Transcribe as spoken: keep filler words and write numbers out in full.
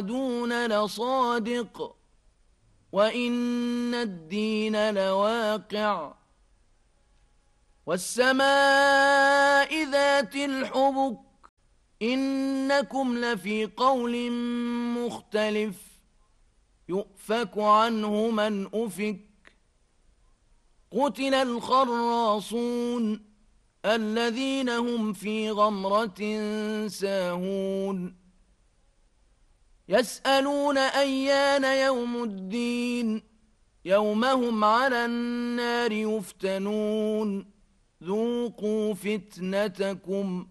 توعدون لصادق وإن الدين لواقع والسماء ذات الحبك إنكم لفي قول مختلف يؤفك عنه من أفك قتل الخراصون الذين هم في غمرة ساهون يسألون أيان يوم الدين يوم هم على النار يفتنون ذوقوا فتنتكم